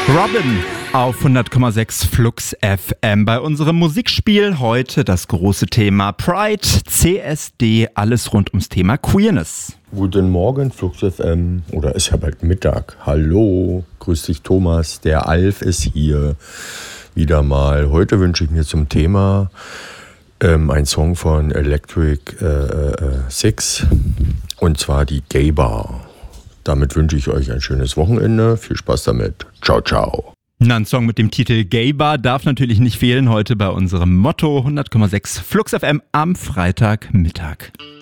Robin auf 100,6 Flux FM. Bei unserem Musikspiel heute das große Thema Pride, CSD, alles rund ums Thema Queerness. Guten Morgen, Flux FM. Oder ist ja bald Mittag. Hallo, grüß dich Thomas, der Alf ist hier. Wieder mal. Heute wünsche ich mir zum Thema einen Song von Electric Six. Und zwar die Gay Bar. Damit wünsche ich euch ein schönes Wochenende. Viel Spaß damit. Ciao, ciao. Ein Song mit dem Titel Gay Bar darf natürlich nicht fehlen heute bei unserem Motto 100,6 Flux FM am Freitagmittag.